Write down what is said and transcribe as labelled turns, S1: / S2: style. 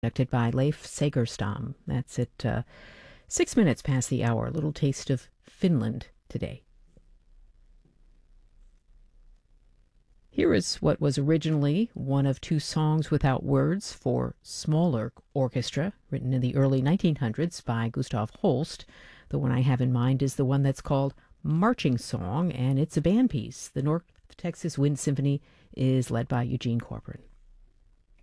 S1: conducted by Leif Segerstam. That's at 6 minutes past the hour. A little taste of Finland today. Here is what was originally one of two songs without words for smaller orchestra, written in the early 1900s by Gustav Holst. The one I have in mind is the one that's called Marching Song, and it's a band piece. The North Texas Wind Symphony is led by Eugene Corcoran.